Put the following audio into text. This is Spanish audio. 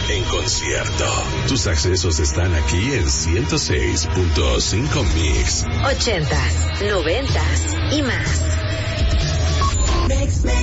en concierto. Tus accesos están aquí en 106.5 Mix. 80s, 90s y más.